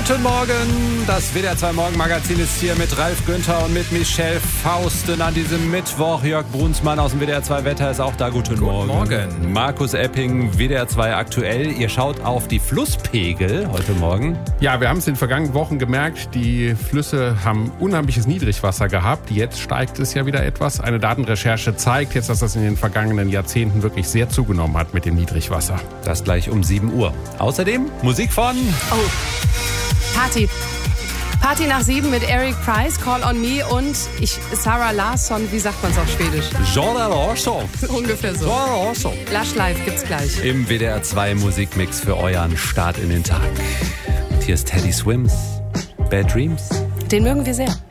Guten Morgen, das WDR 2 Morgenmagazin ist hier mit Ralf Günther und mit Michelle Fausten an diesem Mittwoch. Jörg Brunsmann aus dem WDR 2 Wetter ist auch da. Guten Morgen. Markus Epping, WDR 2 aktuell. Ihr schaut auf die Flusspegel heute Morgen. Ja, wir haben es in den vergangenen Wochen gemerkt, die Flüsse haben unheimliches Niedrigwasser gehabt. Jetzt steigt es ja wieder etwas. Eine Datenrecherche zeigt jetzt, dass das in den vergangenen Jahrzehnten wirklich sehr zugenommen hat mit dem Niedrigwasser. Das gleich um 7 Uhr. Außerdem Musik von... Party nach 7 mit Eric Price, Call on Me und Sarah Larsson, wie sagt man es auf Schwedisch? Jordan Larsson. Ungefähr so. Jordan Larsson. Lush Live gibt's gleich. Im WDR 2 Musikmix für euren Start in den Tag. Und hier ist Teddy Swims, Bad Dreams. Den mögen wir sehr.